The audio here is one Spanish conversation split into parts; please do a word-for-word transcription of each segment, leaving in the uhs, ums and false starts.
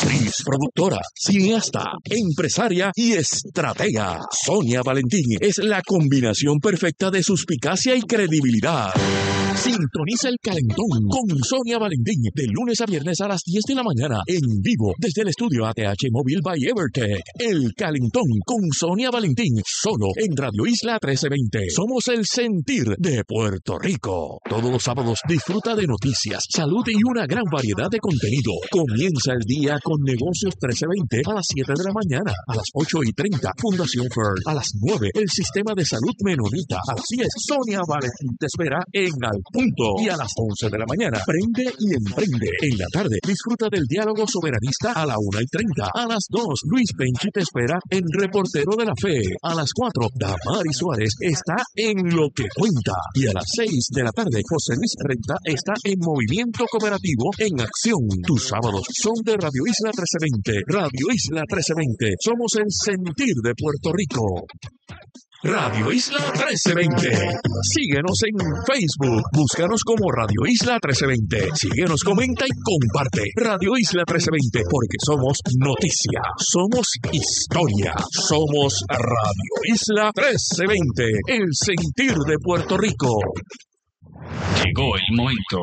actriz, productora, cineasta, empresaria y estratega. Sonia Valentín es la combinación perfecta de suspicacia y credibilidad. Sintoniza el Calentón con Sonia Valentín de lunes a viernes a las diez de la mañana en vivo desde el estudio A T H Móvil by Evertech. El Calentón con Sonia Valentín solo en Radio Isla trece veinte. Somos el sentir de Puerto Rico. Todos los sábados disfruta de noticias, salud y una gran variedad de contenido. Comienza el día con Negocios trece veinte a las siete de la mañana. A las ocho y treinta, Fundación Fern. A las nueve, el Sistema de Salud Menonita. A las diez, Sonia Valentín te espera en Al Punto. Y a las once de la mañana, Prende y Emprende. En la tarde, disfruta del diálogo soberanista a la una y treinta. A las dos, Luis Penchi te espera en Reportero de la Fe. A las cuatro, Damari Suárez está en Lo que Cuenta. Y a las seis de la tarde, José Luis Renta está en Movimiento Cooperativo en Acción. Tus sábados son de Radio Isla trece veinte. Radio Isla trece veinte. Somos el sentir de Puerto Rico. Radio Isla trece veinte. Síguenos en Facebook. Búscanos como Radio Isla trece veinte. Síguenos, comenta y comparte. Radio Isla trece veinte, porque somos noticia, somos historia, somos Radio Isla trece veinte, el sentir de Puerto Rico. Llegó el momento.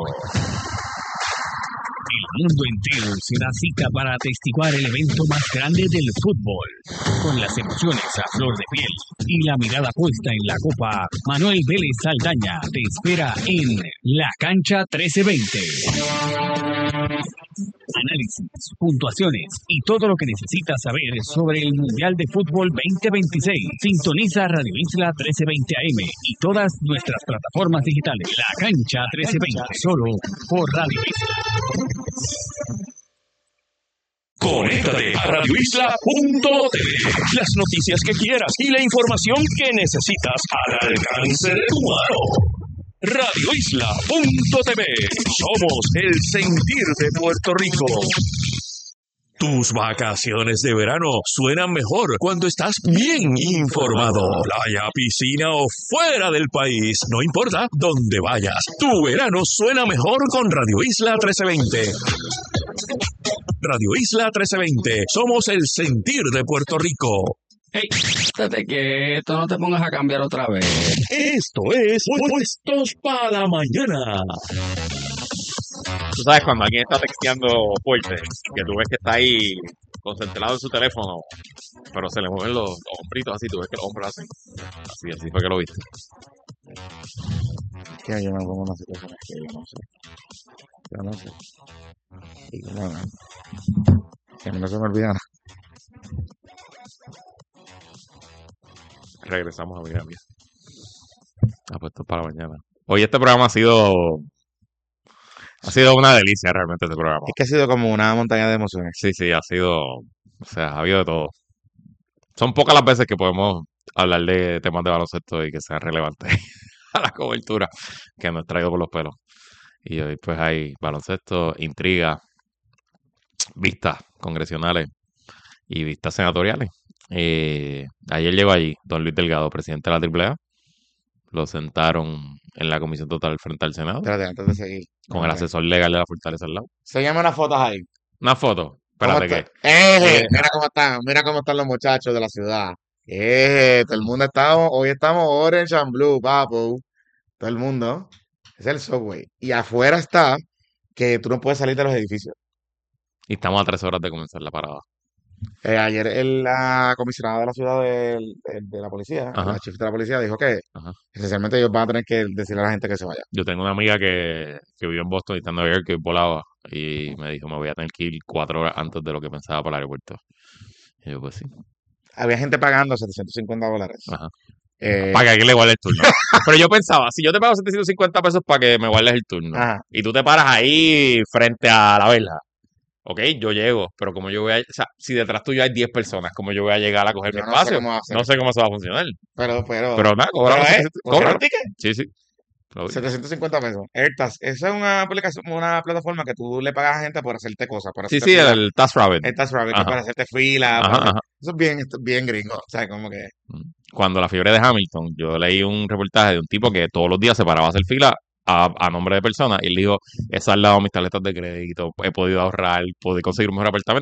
El mundo entero se da cita para atestiguar el evento más grande del fútbol. Con las emociones a flor de piel y la mirada puesta en la copa, Manuel Vélez Saldaña te espera en La Cancha trece veinte. Análisis, puntuaciones y todo lo que necesitas saber sobre el Mundial de Fútbol veinte veintiséis. Sintoniza Radio Isla trece veinte A M y todas nuestras plataformas digitales. La Cancha trece veinte, solo por Radio Isla. Conéctate a radio isla punto t v. Las noticias que quieras y la información que necesitas al alcance de tu mano. radio isla punto t v. Somos el sentir de Puerto Rico. Tus vacaciones de verano suenan mejor cuando estás bien informado. Playa, piscina o fuera del país, no importa dónde vayas. Tu verano suena mejor con Radio Isla trece veinte. Radio Isla trece veinte. Somos el sentir de Puerto Rico. Hey, estate quieto, no te pongas a cambiar otra vez. Esto es Puestos para la Mañana. Tú sabes cuando alguien está texteando fuerte, que tú ves que está ahí concentrado en su teléfono, pero se le mueven los, los hombritos así, tú ves que los hombros hacen. Así, así fue que lo viste. Es que yo me pongo una situación que yo no sé. Yo no sé. Y no, no. Que no se me olvida nada. Regresamos a Miami. Apuestos para la mañana. Hoy este programa ha sido... Ha sido una delicia realmente este programa. Es que ha sido como una montaña de emociones. Sí, sí, ha sido... O sea, ha habido de todo. Son pocas las veces que podemos hablar de temas de baloncesto y que sean relevantes a la cobertura que nos ha traído por los pelos. Y hoy pues hay baloncesto, intriga, vistas congresionales y vistas senatoriales. Eh, ayer llegó allí don Luis Delgado, presidente de la Triple A. Lo sentaron en la comisión total frente al Senado. Espérate, antes de seguir. Con el asesor legal de la Fortaleza al lado. Se llaman unas fotos ahí. Una foto. Espérate que. Eh, eh, mira cómo están, mira cómo están los muchachos de la ciudad. Eh, todo el mundo estamos, hoy estamos orange and blue, papo. Todo el mundo. Es el subway. Y afuera está que tú no puedes salir de los edificios. Y estamos a tres horas de comenzar la parada. Eh, ayer el, la comisionada de la ciudad de, de, de la policía, Ajá. la chief de la policía, dijo que Ajá. esencialmente ellos van a tener que decirle a la gente que se vaya. Yo tengo una amiga que, que vivió en Boston y está en Nueva York, que volaba, y me dijo, me voy a tener que ir cuatro horas antes de lo que pensaba para el aeropuerto. Y yo, pues sí. Había gente pagando setecientos cincuenta dólares. Ajá. Eh, Para que alguien le guarde el turno. Pero yo pensaba, si yo te pago setecientos cincuenta pesos para que me guardes el turno, Ajá. y tú te paras ahí frente a la verja, ok, yo llego, pero como yo voy a... O sea, si detrás tuyo hay diez personas, ¿cómo yo voy a llegar a coger Yo mi no sé espacio? cómo va a ser. No sé cómo eso va a funcionar. Pero, pero, Pero nada, cobra. pero, eh, ¿pusieron cobra. el ticket? Sí, sí. Lo vi. setecientos cincuenta pesos. AirTags. Esa es una aplicación, una plataforma que tú le pagas a gente por hacerte cosas. Por Sí, hacerte sí, fila. el TaskRabbit. El TaskRabbit, que Ajá. para hacerte fila. Ajá, para- ajá. Eso es bien, esto- bien gringo. O sea, como que... Cuando la fiebre de Hamilton, yo leí un reportaje de un tipo que todos los días se paraba a hacer fila a, a nombre de personas y él dijo, he saldado mis tarjetas de crédito, he podido ahorrar, pude conseguir un mejor apartamento.